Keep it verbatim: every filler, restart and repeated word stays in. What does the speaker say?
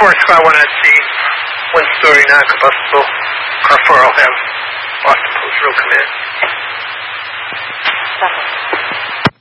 four squad one at C, one-story non-combustible car four will have Boston Post Road come in.